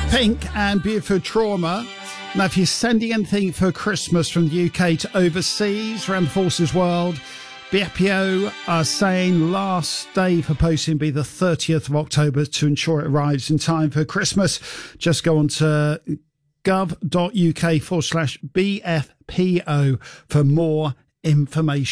Pink and Beautiful Trauma. Now, if you're sending anything for Christmas from the UK to overseas, around the Forces World, BFPO are saying last day for posting will be the 30th of October to ensure it arrives in time for Christmas. Just go on to gov.uk/BFPO for more information.